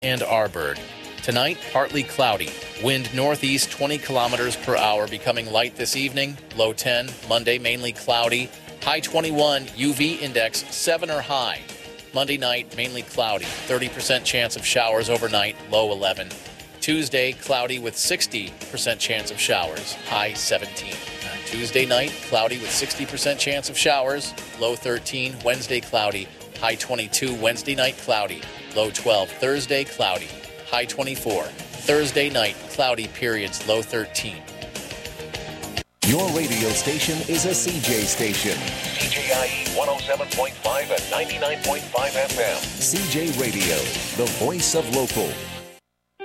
and Arbor. Tonight, partly cloudy. Wind northeast 20 kilometers per hour, becoming light this evening. Low 10. Monday, mainly cloudy. High 21. UV index 7 or high. Monday night, mainly cloudy. 30% chance of showers overnight. Low 11. Tuesday, cloudy with 60% chance of showers. High 17. Tuesday night, cloudy with 60% chance of showers. Low 13. Wednesday, cloudy. High 22. Wednesday night, cloudy. Low 12. Thursday, cloudy. High 24. Thursday night, cloudy periods, low 13. Your radio station is a CJ station. CJIE 107.5 and 99.5 FM. CJ Radio, the voice of local.